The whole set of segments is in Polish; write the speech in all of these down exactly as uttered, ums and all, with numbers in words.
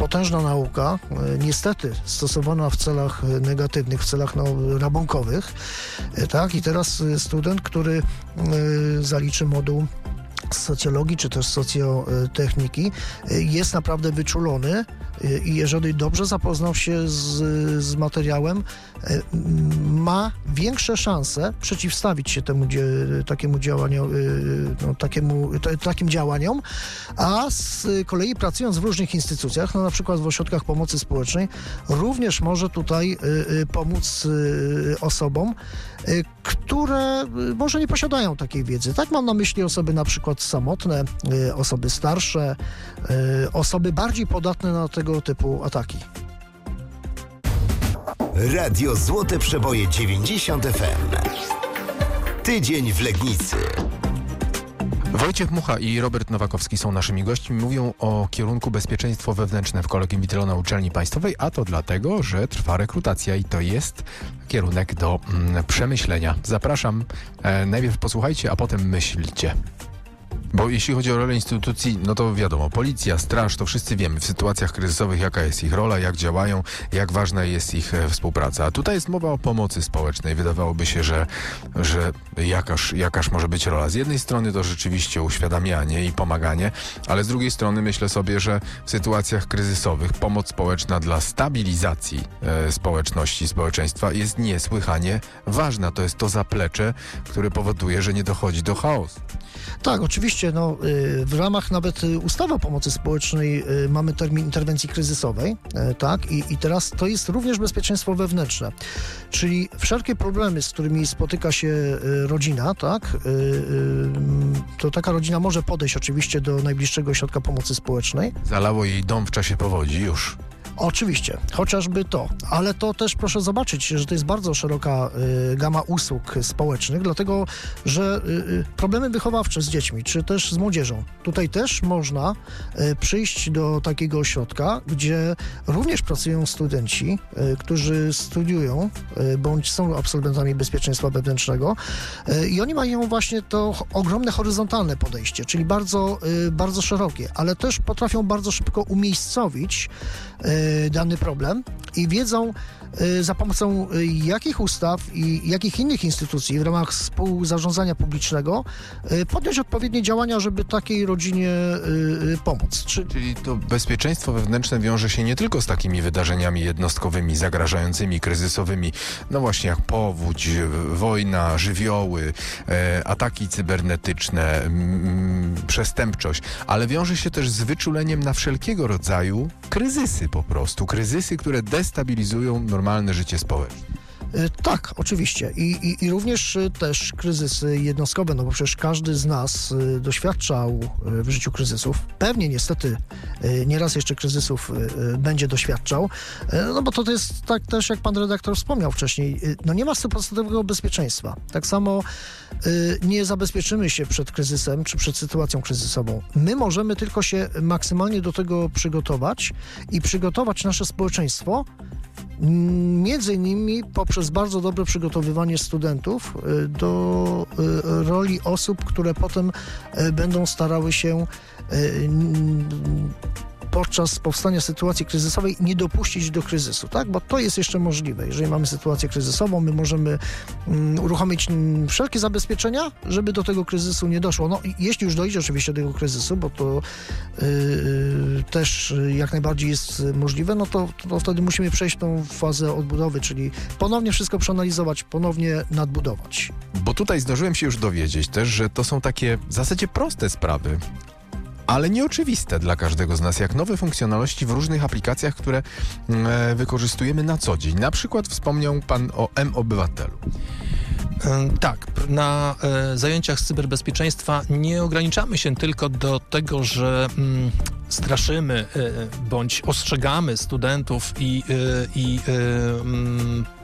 potężna nauka, niestety stosowana w celach negatywnych, w celach no, rabunkowych, tak? I teraz student, który zaliczy moduł socjologii czy też socjotechniki, jest naprawdę wyczulony i jeżeli dobrze zapoznał się z, z materiałem, ma większe szanse przeciwstawić się temu takiemu działaniu, no, takiemu, t, takim działaniom, a z kolei pracując w różnych instytucjach, no, na przykład w ośrodkach pomocy społecznej, również może tutaj pomóc osobom, które może nie posiadają takiej wiedzy. Tak mam na myśli osoby na przykład samotne, osoby starsze, osoby bardziej podatne na tego typu ataki. Radio Złote Przeboje dziewięćdziesiąt F M. Tydzień w Legnicy. Wojciech Mucha i Robert Nowakowski są naszymi gośćmi. Mówią o kierunku bezpieczeństwo wewnętrzne w Kolegium Witrona Uczelni Państwowej, a to dlatego, że trwa rekrutacja i to jest kierunek do mm, przemyślenia. Zapraszam. E, najpierw posłuchajcie, a potem myślcie. Bo jeśli chodzi o rolę instytucji, no to wiadomo, policja, straż, to wszyscy wiemy w sytuacjach kryzysowych, jaka jest ich rola, jak działają, jak ważna jest ich e, współpraca. A tutaj jest mowa o pomocy społecznej. Wydawałoby się, że, że jakaż, jakaż może być rola. Z jednej strony to rzeczywiście uświadamianie i pomaganie, ale z drugiej strony myślę sobie, że w sytuacjach kryzysowych pomoc społeczna dla stabilizacji e, społeczności, społeczeństwa jest niesłychanie ważna. To jest to zaplecze, które powoduje, że nie dochodzi do chaosu. Tak, oczywiście, no, w ramach nawet ustawy o pomocy społecznej mamy termin interwencji kryzysowej, tak, i, i teraz to jest również bezpieczeństwo wewnętrzne, czyli wszelkie problemy, z którymi spotyka się rodzina, tak, to taka rodzina może podejść oczywiście do najbliższego ośrodka pomocy społecznej. Zalało jej dom w czasie powodzi już. Oczywiście, chociażby to, ale to też proszę zobaczyć, że to jest bardzo szeroka y, gama usług społecznych, dlatego, że y, problemy wychowawcze z dziećmi, czy też z młodzieżą, tutaj też można y, przyjść do takiego ośrodka, gdzie również pracują studenci, y, którzy studiują, y, bądź są absolwentami bezpieczeństwa wewnętrznego y, i oni mają właśnie to ogromne horyzontalne podejście, czyli bardzo, y, bardzo szerokie, ale też potrafią bardzo szybko umiejscowić y, dany problem i wiedzą, za pomocą jakich ustaw i jakich innych instytucji w ramach współzarządzania publicznego podjąć odpowiednie działania, żeby takiej rodzinie pomóc. Czy... Czyli to bezpieczeństwo wewnętrzne wiąże się nie tylko z takimi wydarzeniami jednostkowymi, zagrażającymi, kryzysowymi, no właśnie jak powódź, wojna, żywioły, e, ataki cybernetyczne, m, przestępczość, ale wiąże się też z wyczuleniem na wszelkiego rodzaju kryzysy po prostu. Kryzysy, które destabilizują normalne życie społeczne. Tak, oczywiście. I, i, i również też kryzysy jednostkowe, no bo przecież każdy z nas doświadczał w życiu kryzysów. Pewnie niestety nieraz jeszcze kryzysów będzie doświadczał, no bo to jest tak też, jak pan redaktor wspomniał wcześniej, no nie ma stuprocentowego bezpieczeństwa. Tak samo nie zabezpieczymy się przed kryzysem, czy przed sytuacją kryzysową. My możemy tylko się maksymalnie do tego przygotować i przygotować nasze społeczeństwo między innymi poprzez bardzo dobre przygotowywanie studentów do roli osób, które potem będą starały się podczas powstania sytuacji kryzysowej nie dopuścić do kryzysu, tak? Bo to jest jeszcze możliwe. Jeżeli mamy sytuację kryzysową, my możemy um, uruchomić um, wszelkie zabezpieczenia, żeby do tego kryzysu nie doszło. No, jeśli już dojdzie oczywiście do tego kryzysu, bo to yy, też jak najbardziej jest możliwe, no to, to wtedy musimy przejść tą fazę odbudowy, czyli ponownie wszystko przeanalizować, ponownie nadbudować. Bo tutaj zdążyłem się już dowiedzieć też, że to są takie w zasadzie proste sprawy, ale nieoczywiste dla każdego z nas, jak nowe funkcjonalności w różnych aplikacjach, które e, wykorzystujemy na co dzień. Na przykład wspomniał pan o M-Obywatelu. Tak, na e, zajęciach z cyberbezpieczeństwa nie ograniczamy się tylko do tego, że mm, straszymy e, bądź ostrzegamy studentów i, e, i e, mm,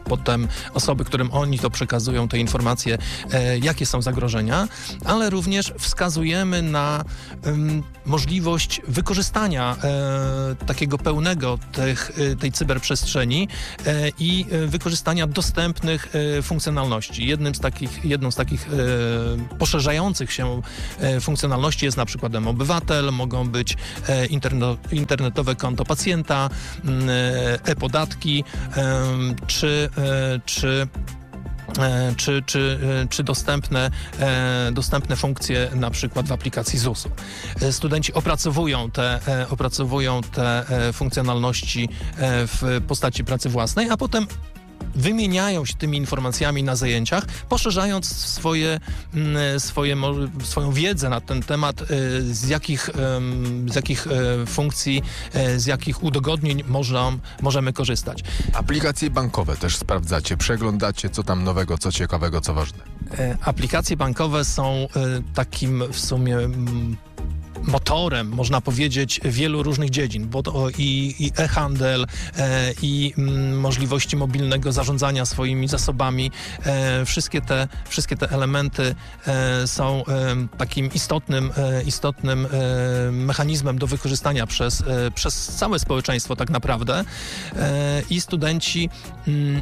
potem osoby, którym oni to przekazują, te informacje, e, jakie są zagrożenia, ale również wskazujemy na em, możliwość wykorzystania e, takiego pełnego tych, e, tej cyberprzestrzeni e, i e, wykorzystania dostępnych e, funkcjonalności. Jednym z takich, jedną z takich e, poszerzających się e, funkcjonalności jest na przykład e-obywatel, mogą być e, interno, internetowe konto pacjenta, e, e-podatki, e, czy, e, czy Czy, czy, czy dostępne, dostępne funkcje na przykład w aplikacji zusu. Studenci opracowują te, opracowują te funkcjonalności w postaci pracy własnej, a potem wymieniają się tymi informacjami na zajęciach, poszerzając swoje, swoje, swoją wiedzę na ten temat, z jakich, z jakich funkcji, z jakich udogodnień można, możemy korzystać. Aplikacje bankowe też sprawdzacie, przeglądacie, co tam nowego, co ciekawego, co ważne. Aplikacje bankowe są takim w sumie motorem, można powiedzieć, wielu różnych dziedzin, bo to i, i e-handel, e, i m, możliwości mobilnego zarządzania swoimi zasobami. E, wszystkie, te, wszystkie te elementy e, są e, takim istotnym, e, istotnym e, mechanizmem do wykorzystania przez, e, przez całe społeczeństwo tak naprawdę. E, I studenci m,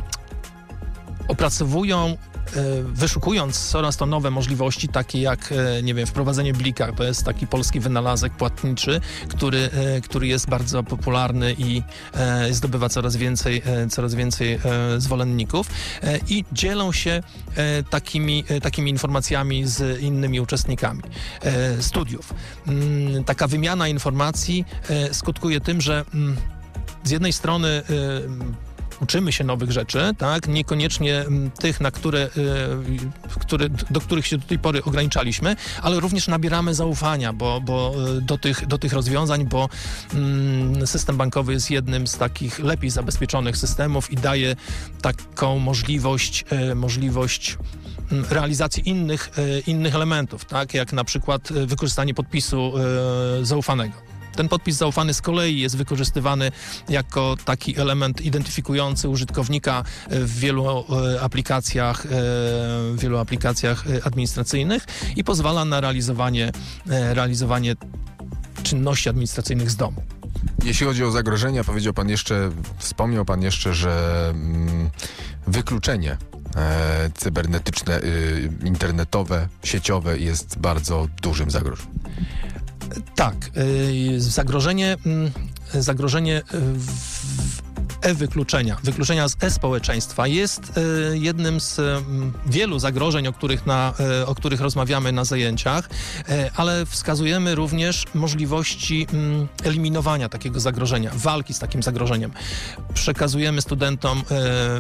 opracowują, wyszukując coraz to nowe możliwości, takie jak, nie wiem, wprowadzenie blika. To jest taki polski wynalazek płatniczy, który, który jest bardzo popularny i zdobywa coraz więcej, coraz więcej zwolenników i dzielą się takimi, takimi informacjami z innymi uczestnikami studiów. Taka wymiana informacji skutkuje tym, że z jednej strony uczymy się nowych rzeczy, tak? Niekoniecznie m, tych, na które, y, które, do których się do tej pory ograniczaliśmy, ale również nabieramy zaufania bo, bo, y, do, tych, do tych rozwiązań, bo y, system bankowy jest jednym z takich lepiej zabezpieczonych systemów i daje taką możliwość, y, możliwość realizacji innych, y, innych elementów, tak? Jak na przykład wykorzystanie podpisu y, zaufanego. Ten podpis zaufany z kolei jest wykorzystywany jako taki element identyfikujący użytkownika w wielu aplikacjach, w wielu aplikacjach administracyjnych i pozwala na realizowanie, realizowanie czynności administracyjnych z domu. Jeśli chodzi o zagrożenia, powiedział pan jeszcze, wspomniał pan jeszcze, że mm, wykluczenie e, cybernetyczne, y, internetowe, sieciowe jest bardzo dużym zagrożeniem. Tak, y, zagrożenie, y, zagrożenie e-wykluczenia, wykluczenia z e-społeczeństwa jest y, jednym z y, wielu zagrożeń, o których, na, y, o których rozmawiamy na zajęciach, y, ale wskazujemy również możliwości y, eliminowania takiego zagrożenia, walki z takim zagrożeniem. Przekazujemy studentom y,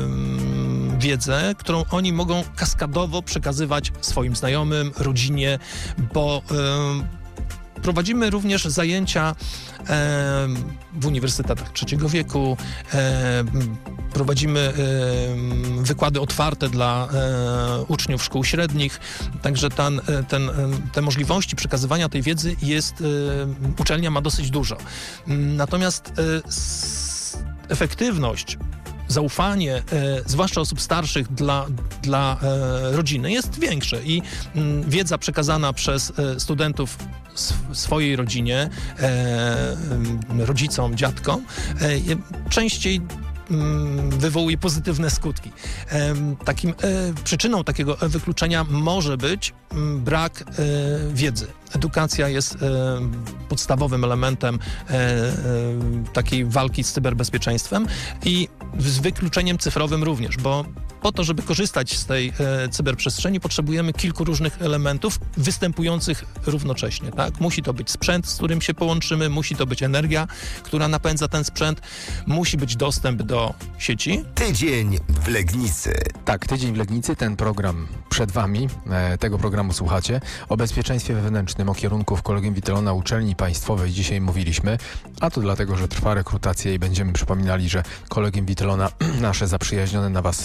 wiedzę, którą oni mogą kaskadowo przekazywać swoim znajomym, rodzinie, bo y, prowadzimy również zajęcia e, w uniwersytetach trzeciego wieku, e, prowadzimy e, wykłady otwarte dla e, uczniów szkół średnich, także ten, ten, te możliwości przekazywania tej wiedzy jest, e, uczelnia ma dosyć dużo. Natomiast e, s, efektywność, zaufanie, e, zwłaszcza osób starszych dla, dla e, rodziny jest większe i m, wiedza przekazana przez e, studentów swojej rodzinie, e, rodzicom, dziadkom, e, częściej m, wywołuje pozytywne skutki. E, takim, e, przyczyną takiego wykluczenia może być m, brak e, wiedzy. Edukacja jest e, podstawowym elementem e, e, takiej walki z cyberbezpieczeństwem i z wykluczeniem cyfrowym również, bo po to, żeby korzystać z tej e, cyberprzestrzeni, potrzebujemy kilku różnych elementów występujących równocześnie. Tak? Musi to być sprzęt, z którym się połączymy, musi to być energia, która napędza ten sprzęt, musi być dostęp do sieci. Tydzień w Legnicy. Tak, Tydzień w Legnicy, ten program przed wami, e, tego programu słuchacie. O bezpieczeństwie wewnętrznym, o kierunku w Kolegium Witellona Uczelni Państwowej dzisiaj mówiliśmy, a to dlatego, że trwa rekrutacja i będziemy przypominali, że Kolegium Witellona nasze zaprzyjaźnione na was e, czeka.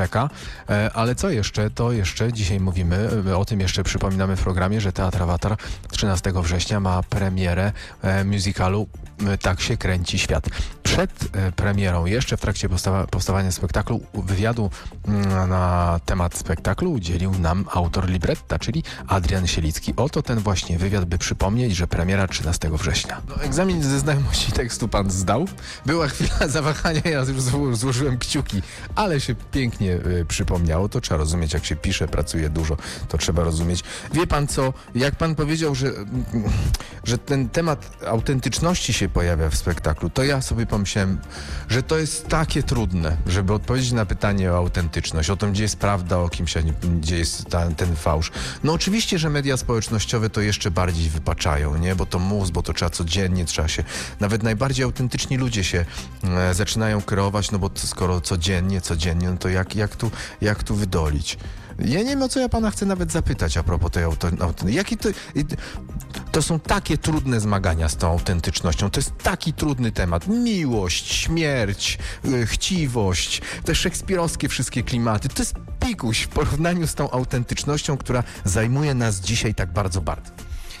Beka. E, ale co jeszcze? To jeszcze dzisiaj mówimy, o tym jeszcze przypominamy w programie, że Teatr Awatar trzynastego września ma premierę e, musicalu e, Tak się kręci świat. Przed e, premierą, jeszcze w trakcie powstawa- powstawania spektaklu, wywiadu mm, na temat spektaklu udzielił nam autor libretta, czyli Adrian Sielicki. Oto ten właśnie wywiad, by przypomnieć, że premiera trzynastego września. No, egzamin ze znajomości tekstu pan zdał. Była chwila zawahania, ja już zło- złożyłem kciuki, ale się pięknie y, przypomniało. To trzeba rozumieć, jak się pisze, pracuje dużo, to trzeba rozumieć. Wie pan co, jak pan powiedział, że, mm, że ten temat autentyczności się pojawia w spektaklu, to ja sobie pomyślałem, że to jest takie trudne, żeby odpowiedzieć na pytanie o autentyczność, o tym, gdzie jest prawda, o kimś, a nie, gdzie jest ta, ten fałsz. No oczywiście, że media społecznościowe to jeszcze bardziej wypaczają, nie? Bo to mus, bo to trzeba codziennie, trzeba się... Nawet najbardziej autentyczni ludzie się e, zaczynają kreować, no bo to, skoro codziennie, codziennie, no to jak, jak, tu, jak tu wydolić? Ja nie wiem, o co ja pana chcę nawet zapytać a propos tej autentyczności. Jaki to, to są takie trudne zmagania z tą autentycznością. To jest taki trudny temat. Miłość, śmierć, yy, chciwość, te szekspirowskie wszystkie klimaty. To jest pikuś w porównaniu z tą autentycznością, która zajmuje nas dzisiaj tak bardzo bardzo.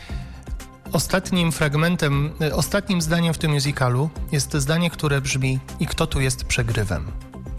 Ostatnim fragmentem, ostatnim zdaniem w tym musicalu jest zdanie, które brzmi: i kto tu jest przegrywem?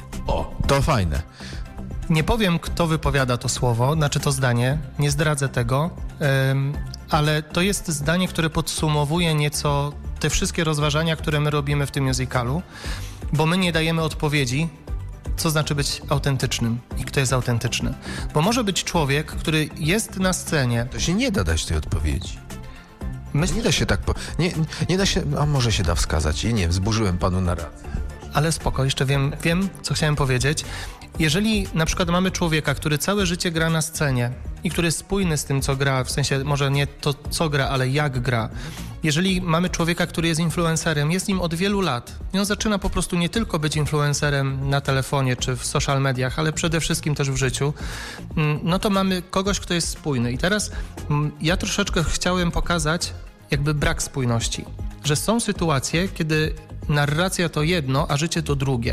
O, to fajne. Nie powiem, kto wypowiada to słowo, znaczy to zdanie, nie zdradzę tego, ym, ale to jest zdanie, które podsumowuje nieco te wszystkie rozważania, które my robimy w tym musicalu, bo my nie dajemy odpowiedzi, co znaczy być autentycznym i kto jest autentyczny. Bo może być człowiek, który jest na scenie... To się nie da dać tej odpowiedzi. Myśl... Nie da się tak... Po... Nie, nie da się... A może się da wskazać. I nie, wzburzyłem panu narrację. Ale spoko, jeszcze wiem, wiem, co chciałem powiedzieć. Jeżeli na przykład mamy człowieka, który całe życie gra na scenie i który jest spójny z tym, co gra, w sensie może nie to, co gra, ale jak gra. Jeżeli mamy człowieka, który jest influencerem, jest nim od wielu lat i on zaczyna po prostu nie tylko być influencerem na telefonie czy w social mediach, ale przede wszystkim też w życiu, no to mamy kogoś, kto jest spójny. I teraz ja troszeczkę chciałem pokazać jakby brak spójności, że są sytuacje, kiedy narracja to jedno, a życie to drugie.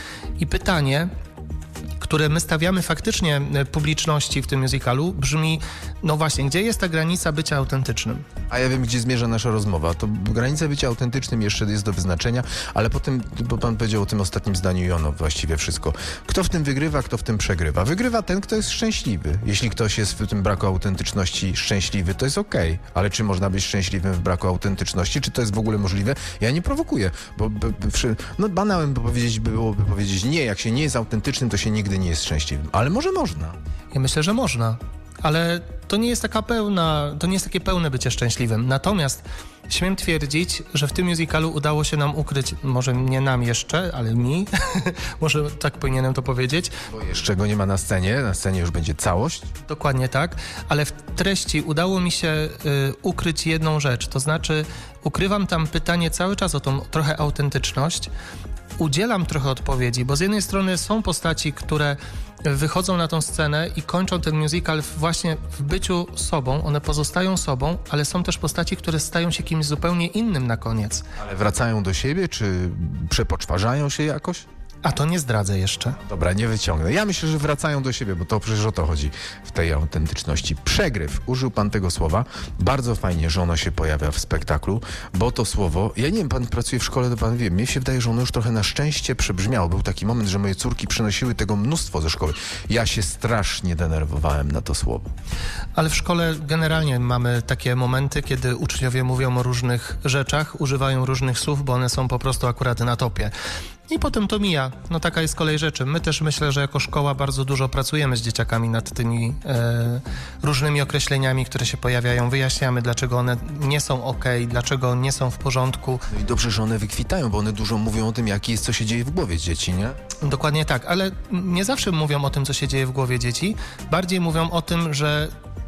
I pytanie, które my stawiamy faktycznie publiczności w tym musicalu, brzmi, no właśnie, gdzie jest ta granica bycia autentycznym? A ja wiem, gdzie zmierza nasza rozmowa. To granica bycia autentycznym jeszcze jest do wyznaczenia, ale potem, bo pan powiedział o tym ostatnim zdaniu i ono właściwie wszystko. Kto w tym wygrywa, kto w tym przegrywa? Wygrywa ten, kto jest szczęśliwy. Jeśli ktoś jest w tym braku autentyczności szczęśliwy, to jest okej. Okay. Ale czy można być szczęśliwym w braku autentyczności? Czy to jest w ogóle możliwe? Ja nie prowokuję, bo by, by, no banałem by powiedzieć, byłoby powiedzieć nie, jak się nie jest autentycznym, to się nigdy nie jest szczęśliwym. Ale może można. Ja myślę, że można. Ale to nie jest taka pełna, to nie jest takie pełne bycie szczęśliwym. Natomiast śmiem twierdzić, że w tym musicalu udało się nam ukryć, może nie nam jeszcze, ale mi, może tak powinienem to powiedzieć. Bo jeszcze go nie ma na scenie, na scenie już będzie całość. Dokładnie tak, ale w treści udało mi się y, ukryć jedną rzecz, to znaczy ukrywam tam pytanie cały czas o tą trochę autentyczność, udzielam trochę odpowiedzi, bo z jednej strony są postaci, które wychodzą na tą scenę i kończą ten musical właśnie w byciu sobą, one pozostają sobą, ale są też postaci, które stają się kimś zupełnie innym na koniec. Ale wracają do siebie, czy przepoczwarzają się jakoś? A to nie zdradzę jeszcze. Dobra, nie wyciągnę. Ja myślę, że wracają do siebie, bo to przecież o to chodzi w tej autentyczności. Przegryw. Użył pan tego słowa. Bardzo fajnie, że ono się pojawia w spektaklu, bo to słowo, ja nie wiem, pan pracuje w szkole, to pan wie, mnie się wydaje, że ono już trochę na szczęście przebrzmiało. Był taki moment, że moje córki przynosiły tego mnóstwo ze szkoły. Ja się strasznie denerwowałem na to słowo. Ale w szkole generalnie mamy takie momenty, kiedy uczniowie mówią o różnych rzeczach, używają różnych słów, bo one są po prostu akurat na topie. I potem to mija. No taka jest kolej rzeczy. My też myślę, że jako szkoła bardzo dużo pracujemy z dzieciakami nad tymi e, różnymi określeniami, które się pojawiają. Wyjaśniamy, dlaczego one nie są okej, dlaczego nie są w porządku. No i dobrze, że one wykwitają, bo one dużo mówią o tym, jaki jest, co się dzieje w głowie dzieci, nie? Dokładnie tak, ale nie zawsze mówią o tym, co się dzieje w głowie dzieci. Bardziej mówią o tym, że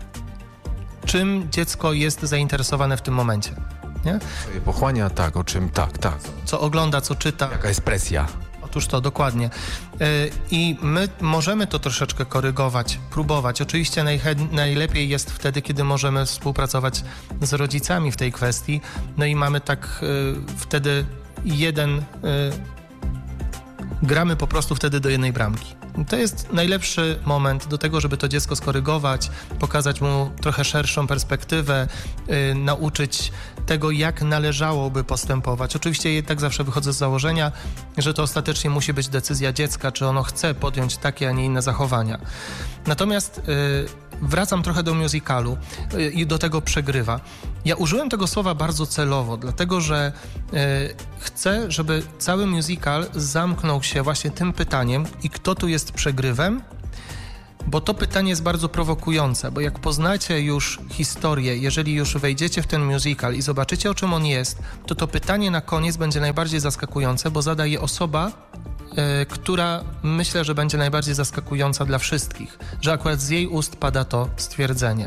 czym dziecko jest zainteresowane w tym momencie. Nie? Co je pochłania, tak, o czym, tak, tak. Co ogląda, co czyta. Jaka jest presja. Otóż to, dokładnie. Yy, I my możemy to troszeczkę korygować, próbować. Oczywiście najhe- najlepiej jest wtedy, kiedy możemy współpracować z rodzicami w tej kwestii. No i mamy tak yy, wtedy jeden... Yy, gramy po prostu wtedy do jednej bramki. To jest najlepszy moment do tego, żeby to dziecko skorygować, pokazać mu trochę szerszą perspektywę, yy, nauczyć tego, jak należałoby postępować. Oczywiście jednak zawsze wychodzę z założenia, że to ostatecznie musi być decyzja dziecka, czy ono chce podjąć takie, a nie inne zachowania. Natomiast yy, wracam trochę do musicalu yy, i do tego przegrywa. Ja użyłem tego słowa bardzo celowo, dlatego że yy, chcę, żeby cały musical zamknął się właśnie tym pytaniem i kto tu jest przegrywem, bo to pytanie jest bardzo prowokujące, bo jak poznacie już historię, jeżeli już wejdziecie w ten musical i zobaczycie, o czym on jest, to to pytanie na koniec będzie najbardziej zaskakujące, bo zada je osoba, yy, która myślę, że będzie najbardziej zaskakująca dla wszystkich, że akurat z jej ust pada to stwierdzenie.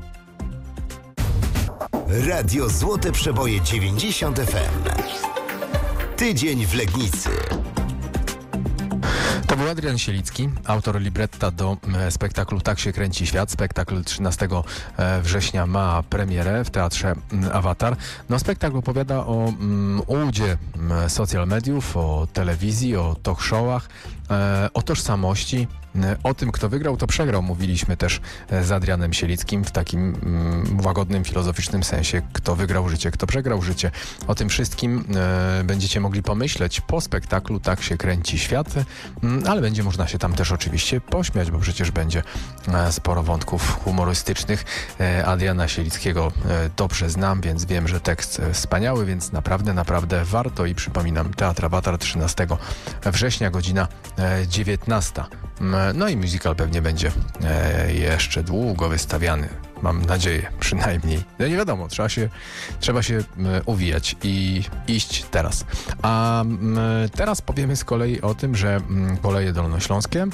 Radio Złote Przeboje dziewięćdziesiąt F M. Tydzień w Legnicy. To był Adrian Sielicki, autor libretta do spektaklu Tak się kręci świat. Spektakl trzynastego września ma premierę w Teatrze Awatar. No, spektakl opowiada o um, ułudzie social mediów, o telewizji, o talk showach, e, o tożsamości. O tym, kto wygrał, to przegrał. Mówiliśmy też z Adrianem Sielickim w takim mm, łagodnym, filozoficznym sensie. Kto wygrał życie, kto przegrał życie. O tym wszystkim e, będziecie mogli pomyśleć po spektaklu Tak się kręci świat, mm, ale będzie można się tam też oczywiście pośmiać, bo przecież będzie e, sporo wątków humorystycznych. E, Adriana Sielickiego e, dobrze znam, więc wiem, że tekst e, wspaniały, więc naprawdę, naprawdę warto. I przypominam, Teatr Awatar trzynastego września, godzina e, dziewiętnasta. No i musical pewnie będzie e, jeszcze długo wystawiany. Mam nadzieję, przynajmniej. No nie wiadomo, trzeba się, trzeba się e, uwijać i iść teraz. A m, teraz powiemy z kolei o tym, że m, Koleje Dolnośląskie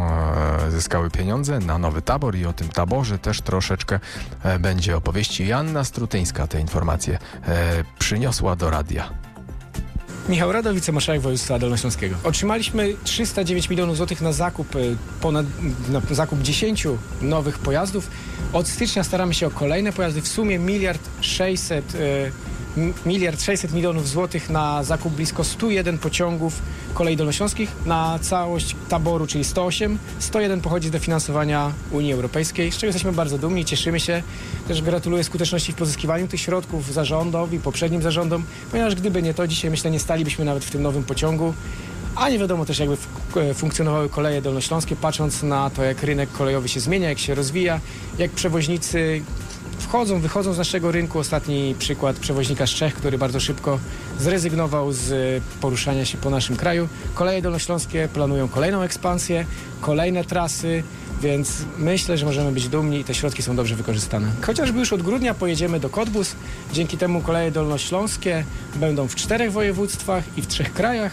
e, zyskały pieniądze na nowy tabor i o tym taborze też troszeczkę e, będzie opowieści. Joanna Strutyńska te informacje e, przyniosła do radia. Michał Rado, wicemarszałek województwa dolnośląskiego. Otrzymaliśmy trzysta dziewięć milionów złotych na zakup, ponad, na zakup dziesięciu nowych pojazdów. Od stycznia staramy się o kolejne pojazdy. W sumie miliard sześćset, miliard sześćset milionów złotych na zakup blisko stu jeden pociągów kolei dolnośląskich. Na całość taboru, czyli sto osiem. sto jeden pochodzi z dofinansowania Unii Europejskiej, z czego jesteśmy bardzo dumni, cieszymy się. Też gratuluję skuteczności w pozyskiwaniu tych środków zarządowi, poprzednim zarządom, ponieważ gdyby nie to, dzisiaj myślę, nie stalibyśmy nawet w tym nowym pociągu. A nie wiadomo też, jakby funkcjonowały koleje dolnośląskie, patrząc na to, jak rynek kolejowy się zmienia, jak się rozwija, jak przewoźnicy wchodzą, wychodzą z naszego rynku. Ostatni przykład przewoźnika z Czech, który bardzo szybko zrezygnował z poruszania się po naszym kraju. Koleje dolnośląskie planują kolejną ekspansję, kolejne trasy, więc myślę, że możemy być dumni i te środki są dobrze wykorzystane. Chociażby już od grudnia pojedziemy do Cottbus. Dzięki temu koleje dolnośląskie będą w czterech województwach i w trzech krajach.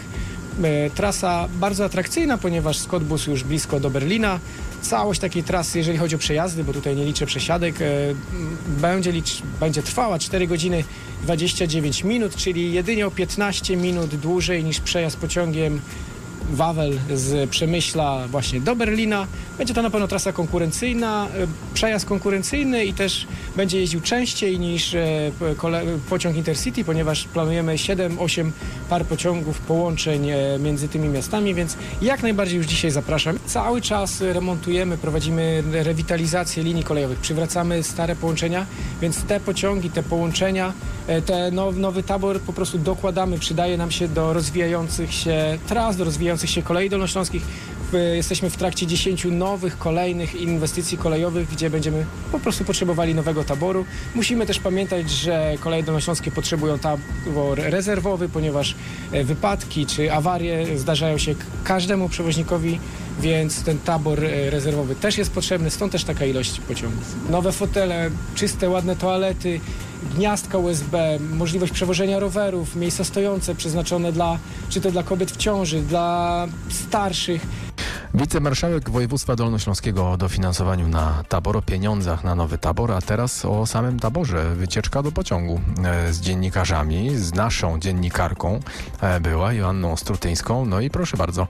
Trasa bardzo atrakcyjna, ponieważ z Cottbus już blisko do Berlina. Całość takiej trasy, jeżeli chodzi o przejazdy, bo tutaj nie liczę przesiadek, będzie, licz, będzie trwała cztery godziny dwadzieścia dziewięć minut, czyli jedynie o piętnaście minut dłużej niż przejazd pociągiem Wawel z Przemyśla właśnie do Berlina. Będzie to na pewno trasa konkurencyjna, przejazd konkurencyjny i też będzie jeździł częściej niż pociąg Intercity, ponieważ planujemy siedem osiem par pociągów, połączeń między tymi miastami, więc jak najbardziej już dzisiaj zapraszam. Cały czas remontujemy, prowadzimy rewitalizację linii kolejowych, przywracamy stare połączenia, więc te pociągi, te połączenia, ten nowy tabor po prostu dokładamy, przydaje nam się do rozwijających się tras, do rozwijających się kolei dolnośląskich. Jesteśmy w trakcie dziesięciu nowych, kolejnych inwestycji kolejowych, gdzie będziemy po prostu potrzebowali nowego taboru. Musimy też pamiętać, że koleje dolnośląskie potrzebują tabor rezerwowy, ponieważ wypadki czy awarie zdarzają się każdemu przewoźnikowi, więc ten tabor rezerwowy też jest potrzebny, stąd też taka ilość pociągów. Nowe fotele, czyste, ładne toalety, gniazdka U S B, możliwość przewożenia rowerów, miejsca stojące przeznaczone dla, czy to dla kobiet w ciąży, dla starszych. Wicemarszałek województwa dolnośląskiego o dofinansowaniu na tabor, o pieniądzach na nowy tabor, a teraz o samym taborze. Wycieczka do pociągu z dziennikarzami, z naszą dziennikarką była, Joanną Strutyńską. No i proszę bardzo,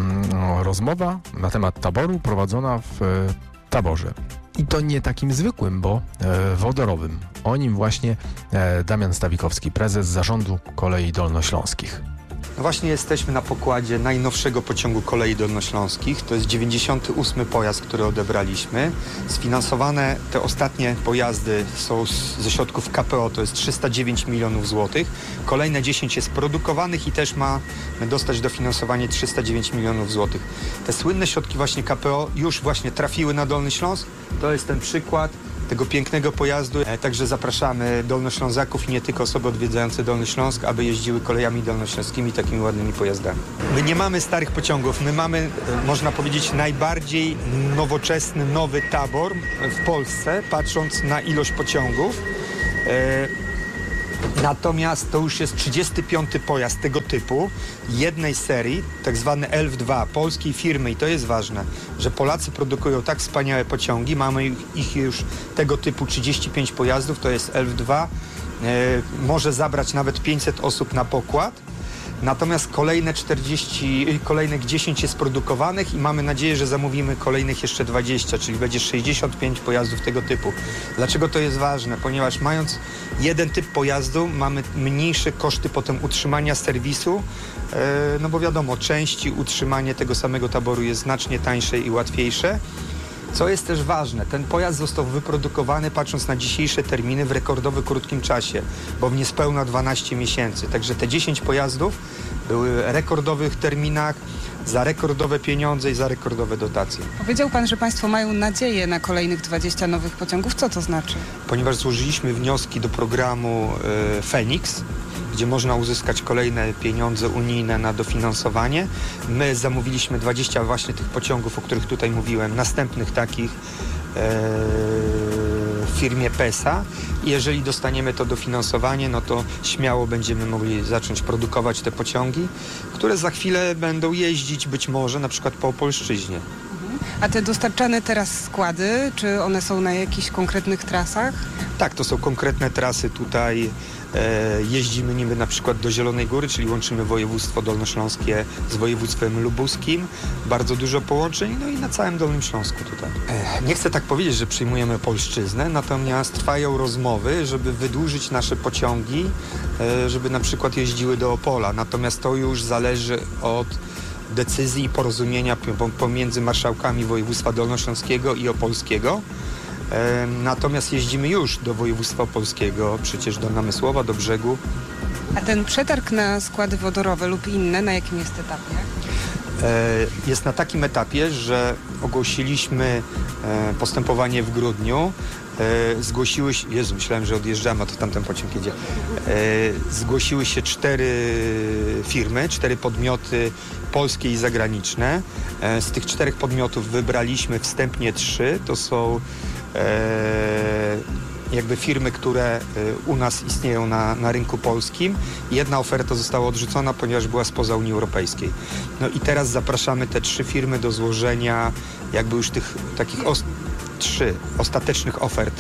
rozmowa na temat taboru prowadzona w taborze. I to nie takim zwykłym, bo e, wodorowym. O nim właśnie e, Damian Stawikowski, prezes Zarządu Kolei Dolnośląskich. No właśnie jesteśmy na pokładzie najnowszego pociągu kolei dolnośląskich. To jest dziewięćdziesiąty ósmy pojazd, który odebraliśmy. Sfinansowane te ostatnie pojazdy są z, ze środków K P O, to jest trzysta dziewięć milionów złotych. Kolejne dziesięć jest produkowanych i też ma dostać dofinansowanie trzysta dziewięć milionów złotych. Te słynne środki właśnie K P O już właśnie trafiły na Dolny Śląsk. To jest ten przykład tego pięknego pojazdu. Także zapraszamy Dolnoślązaków i nie tylko osoby odwiedzające Dolny Śląsk, aby jeździły kolejami dolnośląskimi takimi ładnymi pojazdami. My nie mamy starych pociągów, my mamy, można powiedzieć, najbardziej nowoczesny, nowy tabor w Polsce, patrząc na ilość pociągów. Natomiast to już jest trzydziesty piąty pojazd tego typu, jednej serii, tak zwany L F dwa, polskiej firmy, i to jest ważne, że Polacy produkują tak wspaniałe pociągi, mamy ich już tego typu trzydzieści pięć pojazdów, to jest L F dwa, e, może zabrać nawet pięćset osób na pokład. Natomiast kolejne czterdzieści, kolejnych dziesięć jest produkowanych i mamy nadzieję, że zamówimy kolejnych jeszcze dwadzieścia, czyli będzie sześćdziesiąt pięć pojazdów tego typu. Dlaczego to jest ważne? Ponieważ mając jeden typ pojazdu, mamy mniejsze koszty potem utrzymania serwisu, no bo wiadomo, części, utrzymanie tego samego taboru jest znacznie tańsze i łatwiejsze. Co jest też ważne, ten pojazd został wyprodukowany, patrząc na dzisiejsze terminy, w rekordowo krótkim czasie, bo w niespełna dwanaście miesięcy. Także te dziesięć pojazdów były w rekordowych terminach, za rekordowe pieniądze i za rekordowe dotacje. Powiedział pan, że państwo mają nadzieję na kolejnych dwadzieścia nowych pociągów. Co to znaczy? Ponieważ złożyliśmy wnioski do programu y, Feniks, gdzie można uzyskać kolejne pieniądze unijne na dofinansowanie. My zamówiliśmy dwadzieścia właśnie tych pociągów, o których tutaj mówiłem, następnych takich e, w firmie PESA. I jeżeli dostaniemy to dofinansowanie, no to śmiało będziemy mogli zacząć produkować te pociągi, które za chwilę będą jeździć być może na przykład po Opolszczyźnie. A te dostarczane teraz składy, czy one są na jakichś konkretnych trasach? Tak, to są konkretne trasy tutaj. E, jeździmy niby na przykład do Zielonej Góry, czyli łączymy województwo dolnośląskie z województwem lubuskim. Bardzo dużo połączeń, no i na całym Dolnym Śląsku tutaj. E, nie chcę tak powiedzieć, że przyjmujemy Opolszczyznę, natomiast trwają rozmowy, żeby wydłużyć nasze pociągi, e, żeby na przykład jeździły do Opola. Natomiast to już zależy od decyzji i porozumienia pomiędzy marszałkami województwa dolnośląskiego i opolskiego. E, natomiast jeździmy już do województwa opolskiego, przecież do Namysłowa, do Brzegu. A ten przetarg na składy wodorowe lub inne, na jakim jest etapie? E, jest na takim etapie, że ogłosiliśmy e, postępowanie w grudniu. E, zgłosiły się, Jezu, myślałem, że odjeżdżamy, a to tamten pociąg jedzie. E, zgłosiły się cztery firmy, cztery podmioty polskie i zagraniczne. E, z tych czterech podmiotów wybraliśmy wstępnie trzy. To są e, jakby firmy, które e, u nas istnieją na, na rynku polskim. Jedna oferta została odrzucona, ponieważ była spoza Unii Europejskiej. No i teraz zapraszamy te trzy firmy do złożenia jakby już tych takich os- trzy ostatecznych ofert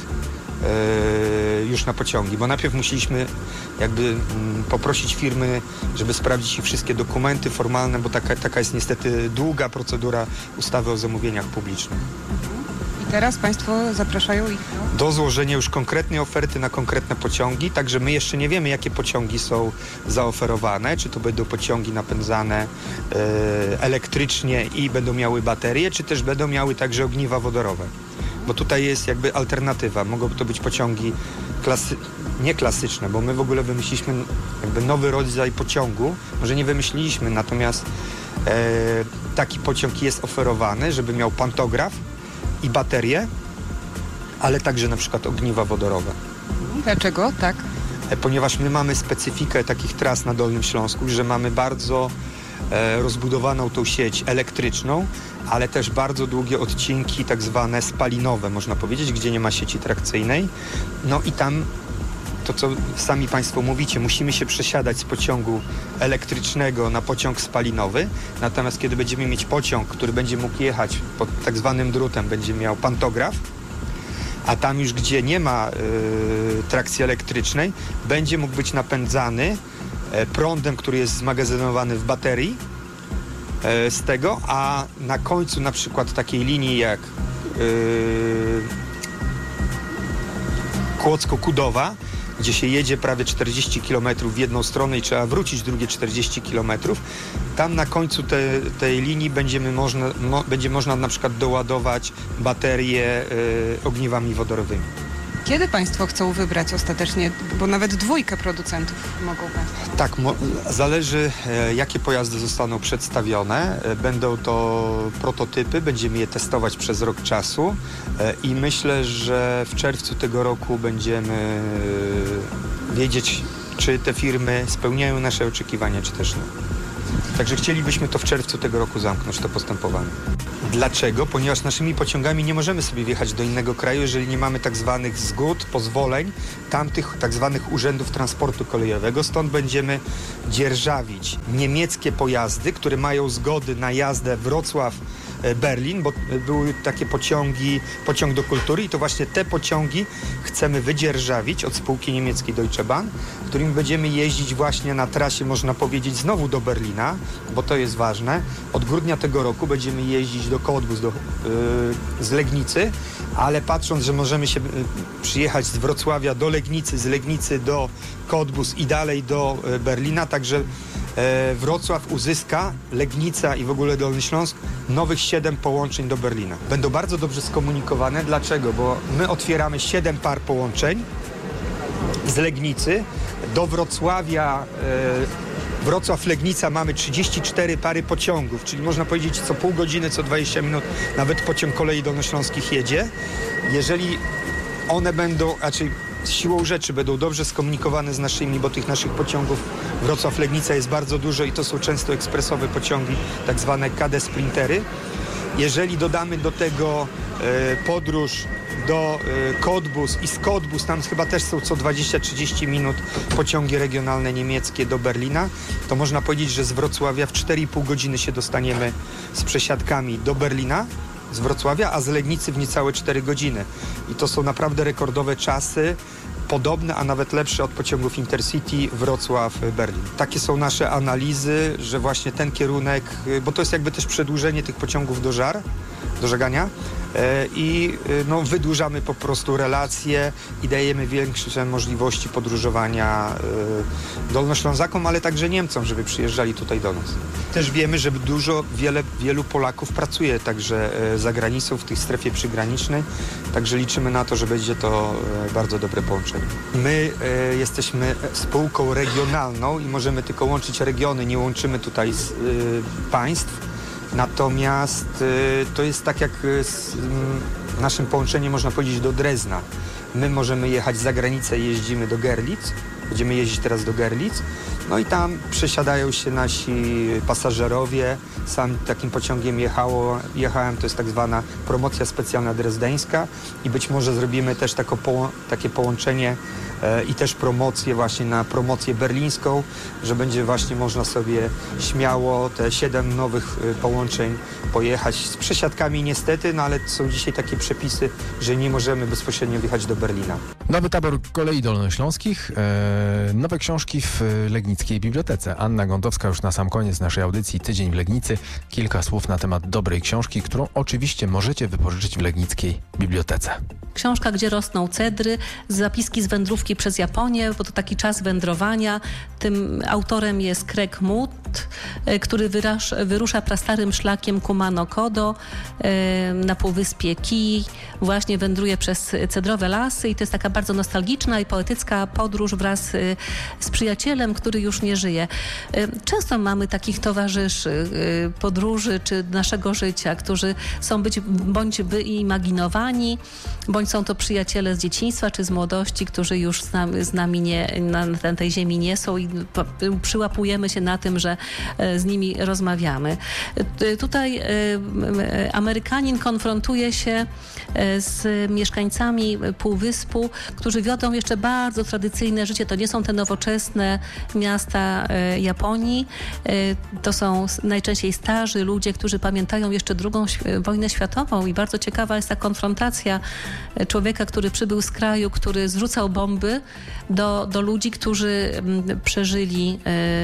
e, już na pociągi, bo najpierw musieliśmy jakby m, poprosić firmy, żeby sprawdzić ich wszystkie dokumenty formalne, bo taka, taka jest niestety długa procedura ustawy o zamówieniach publicznych. I teraz państwo zapraszają ich do... do złożenia już konkretnej oferty na konkretne pociągi, także my jeszcze nie wiemy, jakie pociągi są zaoferowane, czy to będą pociągi napędzane e, elektrycznie i będą miały baterie, czy też będą miały także ogniwa wodorowe. Bo tutaj jest jakby alternatywa. Mogą to być pociągi klasy... nie klasyczne, bo my w ogóle wymyśliliśmy jakby nowy rodzaj pociągu. Może nie wymyśliliśmy, natomiast e, taki pociąg jest oferowany, żeby miał pantograf i baterie, ale także na przykład ogniwa wodorowe. Dlaczego? Tak. E, ponieważ my mamy specyfikę takich tras na Dolnym Śląsku, że mamy bardzo e, rozbudowaną tą sieć elektryczną, ale też bardzo długie odcinki tak zwane spalinowe, można powiedzieć, gdzie nie ma sieci trakcyjnej. No i tam to, co sami państwo mówicie, musimy się przesiadać z pociągu elektrycznego na pociąg spalinowy, natomiast kiedy będziemy mieć pociąg, który będzie mógł jechać pod tak zwanym drutem, będzie miał pantograf, a tam już, gdzie nie ma y, trakcji elektrycznej, będzie mógł być napędzany y, prądem, który jest zmagazynowany w baterii y, z tego, a na końcu na przykład takiej linii jak y, Kłodzko-Kudowa gdzie się jedzie prawie czterdzieści kilometrów w jedną stronę i trzeba wrócić drugie czterdzieści kilometrów, tam na końcu te, tej linii będziemy można, mo, będzie można na przykład doładować baterie y, ogniwami wodorowymi. Kiedy Państwo chcą wybrać ostatecznie, bo nawet dwójkę producentów mogą Państwo? Tak, mo- zależy e, jakie pojazdy zostaną przedstawione. E, będą to prototypy, będziemy je testować przez rok czasu e, i myślę, że w czerwcu tego roku będziemy e, wiedzieć, czy te firmy spełniają nasze oczekiwania, czy też nie. Także chcielibyśmy to w czerwcu tego roku zamknąć, to postępowanie. Dlaczego? Ponieważ naszymi pociągami nie możemy sobie wjechać do innego kraju, jeżeli nie mamy tak zwanych zgód, pozwoleń, tamtych tak zwanych urzędów transportu kolejowego. Stąd będziemy dzierżawić niemieckie pojazdy, które mają zgody na jazdę Wrocław-Berlin, bo były takie pociągi, pociąg do kultury i to właśnie te pociągi chcemy wydzierżawić od spółki niemieckiej Deutsche Bahn, którym będziemy jeździć właśnie na trasie, można powiedzieć, znowu do Berlina, bo to jest ważne. Od grudnia tego roku będziemy jeździć do Cottbus, do, yy, z Legnicy, ale patrząc, że możemy się yy, przyjechać z Wrocławia do Legnicy, z Legnicy do Cottbus i dalej do yy, Berlina, także yy, Wrocław uzyska, Legnica i w ogóle Dolny Śląsk, nowych siedem połączeń do Berlina. Będą bardzo dobrze skomunikowane. Dlaczego? Bo my otwieramy siedem par połączeń z Legnicy do Wrocławia, yy, Wrocław-Legnica mamy trzydzieści cztery pary pociągów, czyli można powiedzieć co pół godziny, co dwadzieścia minut nawet pociąg kolei dolnośląskich jedzie. Jeżeli one będą, znaczy siłą rzeczy będą dobrze skomunikowane z naszymi, bo tych naszych pociągów Wrocław-Legnica jest bardzo dużo i to są często ekspresowe pociągi, tak zwane K D Sprintery. Jeżeli dodamy do tego e, podróż do e, Cottbus i z Cottbus, tam chyba też są co dwadzieścia trzydzieści minut pociągi regionalne niemieckie do Berlina, to można powiedzieć, że z Wrocławia w cztery i pół godziny się dostaniemy z przesiadkami do Berlina z Wrocławia, a z Legnicy w niecałe cztery godziny. I to są naprawdę rekordowe czasy, podobne, a nawet lepsze od pociągów Intercity Wrocław-Berlin. Takie są nasze analizy, że właśnie ten kierunek, bo to jest jakby też przedłużenie tych pociągów do Żar, do Żegania i no, wydłużamy po prostu relacje i dajemy większe możliwości podróżowania Dolnoślązakom, ale także Niemcom, żeby przyjeżdżali tutaj do nas. Też wiemy, że dużo, wiele, wielu Polaków pracuje także za granicą, w tej strefie przygranicznej, także liczymy na to, że będzie to bardzo dobre połączenie. My e, jesteśmy spółką regionalną i możemy tylko łączyć regiony, nie łączymy tutaj z, e, państw. Natomiast y, to jest tak jak z y, naszym połączeniem, można powiedzieć, do Drezna. My możemy jechać za granicę, jeździmy do Görlitz, będziemy jeździć teraz do Görlitz, no i tam przesiadają się nasi pasażerowie. Sam takim pociągiem jechało, jechałem, to jest tak zwana promocja specjalna drezdeńska i być może zrobimy też tako poło- takie połączenie e, i też promocję właśnie na promocję berlińską, że będzie właśnie można sobie śmiało te siedem nowych e, połączeń pojechać z przesiadkami niestety, no ale są dzisiaj takie przepisy, że nie możemy bezpośrednio wjechać do Berlina. Nowy tabor kolei dolnośląskich, e, nowe książki w Legnickiej Bibliotece. Anna Gądowska już na sam koniec naszej audycji Tydzień w Legnicy. Kilka słów na temat dobrej książki, którą oczywiście możecie wypożyczyć w Legnickiej Bibliotece. Książka, gdzie rosną cedry, zapiski z wędrówki przez Japonię, bo to taki czas wędrowania. Tym autorem jest Craig Mood, który wyrasz, wyrusza prastarym szlakiem Kumano Kodo na półwyspie Kii. Właśnie wędruje przez cedrowe lasy i to jest taka bardzo nostalgiczna i poetycka podróż wraz z przyjacielem, który już nie żyje. Często mamy takich towarzyszy podróży czy naszego życia, którzy są być bądź wyimaginowani, bądź są to przyjaciele z dzieciństwa czy z młodości, którzy już z nami, z nami nie, na, na tej ziemi nie są i przyłapujemy się na tym, że z nimi rozmawiamy. Tutaj Amerykanin konfrontuje się z mieszkańcami Półwyspu, którzy wiodą jeszcze bardzo tradycyjne życie. To nie są te nowoczesne miasta Japonii. To są najczęściej starzy ludzie, którzy pamiętają jeszcze drugą wojnę światową i bardzo ciekawa jest ta konfrontacja człowieka, który przybył z kraju, który zrzucał bomby do, do ludzi, którzy przeżyli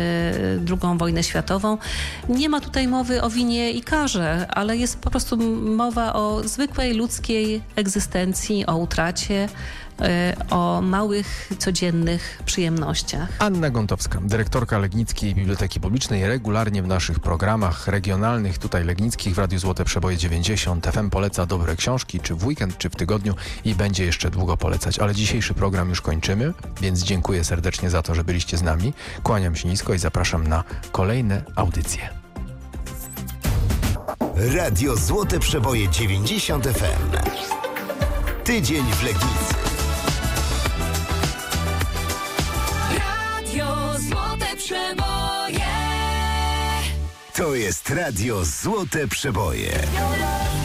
drugą wojnę światową. Nie ma tutaj mowy o winie i karze, ale jest po prostu mowa o zwykłej ludzkiej egzystencji, o utracie o małych, codziennych przyjemnościach. Anna Gontowska, dyrektorka Legnickiej Biblioteki Publicznej, regularnie w naszych programach regionalnych, tutaj legnickich, w Radiu Złote Przeboje dziewięćdziesiąt F M poleca dobre książki, czy w weekend, czy w tygodniu i będzie jeszcze długo polecać. Ale dzisiejszy program już kończymy, więc dziękuję serdecznie za to, że byliście z nami. Kłaniam się nisko i zapraszam na kolejne audycje. Radio Złote Przeboje dziewięćdziesiąt F M. Tydzień w Legnicy. Radio Złote Przeboje. To jest Radio Złote Przeboje.